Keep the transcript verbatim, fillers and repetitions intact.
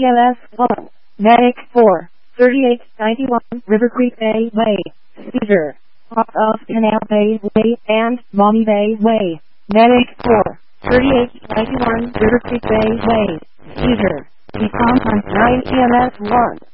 E M S one, Medic four, thirty-eight ninety-one River Creek Bay Way, Cedar, off of Canal Bay Way and Mommy Bay Way, Medic four, thirty-eight ninety-one River Creek Bay Way, Cedar, become on nine E M S one.